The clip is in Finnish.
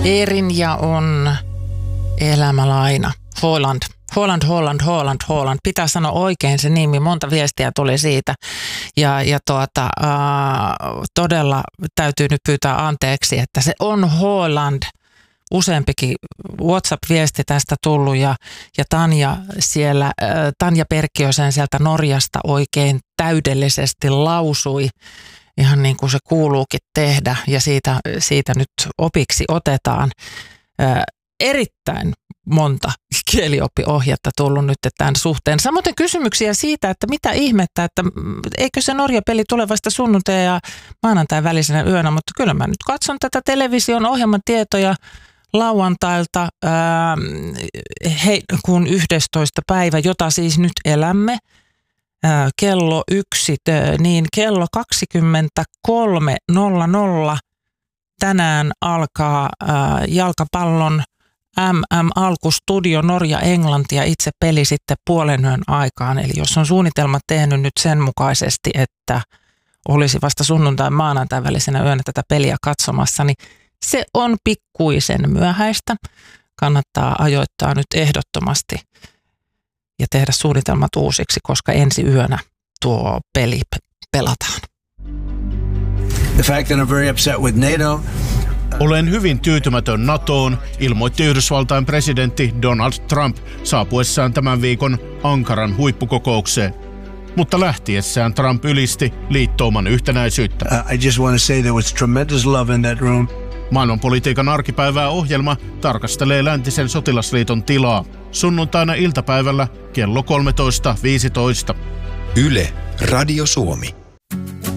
Erinja on elämälaina. Holland. Pitää sanoa oikein se nimi. Monta viestiä tuli siitä. Todella täytyy nyt pyytää anteeksi, että se on Holland. Useampikin WhatsApp-viesti tästä tullut ja Tanja Perkkiösen sieltä Norjasta oikein täydellisesti lausui. Ihan niin kuin se kuuluukin tehdä ja siitä nyt opiksi otetaan. Erittäin monta kielioppiohjetta tullut nyt tämän suhteen. Samoin kysymyksiä siitä, että mitä ihmettä, että eikö se Norja-peli tule vasta sunnuntai ja maanantain välisenä yönä, mutta kyllä mä nyt katson tätä television ohjelman tietoja lauantailta heinäkuun 11. päivä, jota siis nyt elämme. Kello 1, niin kello 23.00 tänään alkaa jalkapallon MM-alkustudio Norja-Englanti ja itse peli sitten puolen yön aikaan. Eli jos on suunnitelma tehnyt nyt sen mukaisesti, että olisi vasta sunnuntai maanantai välisenä yönä tätä peliä katsomassa, niin se on pikkuisen myöhäistä. Kannattaa ajoittaa nyt ehdottomasti ja tehdä suunnitelmat uusiksi, koska ensi yönä tuo peli pelataan. The fact that I'm very upset with NATO. Olen hyvin tyytymätön NATOon, ilmoitti Yhdysvaltain presidentti Donald Trump saapuessaan tämän viikon Ankaran huippukokoukseen. Mutta lähtiessään Trump ylisti liittouman yhtenäisyyttä. I just want to say there was tremendous love in that room. Maailmanpolitiikan arkipäivää ohjelma tarkastelee läntisen sotilasliiton tilaa sunnuntaina iltapäivällä kello 13.15. Yle, Radio Suomi.